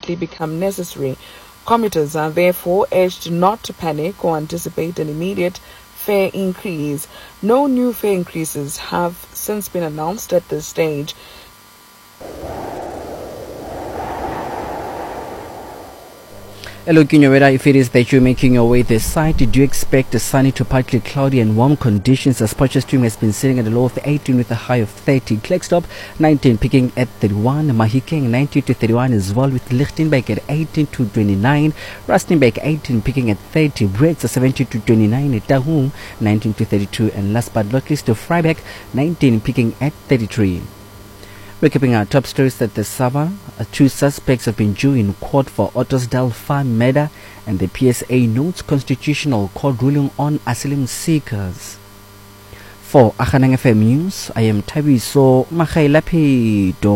immediately become necessary. Commuters are therefore urged not to panic or anticipate an immediate fare increase. No new fare increases have since been announced at this stage. Hello, Kinyowera. If it is that you're making your way this side, do you expect a sunny to partly cloudy and warm conditions as Potchefstroom has been sitting at a low of 18 with a high of 30. Klerksdorp 19 peaking at 31. Mahikeng 19 to 31 as well, with Lichtenberg at 18 to 29. Rustenburg 18 peaking at 30. Brits 17 to 29. Tahum 19 to 32. And last but not least, to Freiberg 19 peaking at 33. We're keeping our top stories that the Sava, 2 suspects have been due in court for Ottosdal farm murder, and the PSA notes constitutional court ruling on asylum seekers. For Akhanang FM News, I am Tabiso Makhailapido.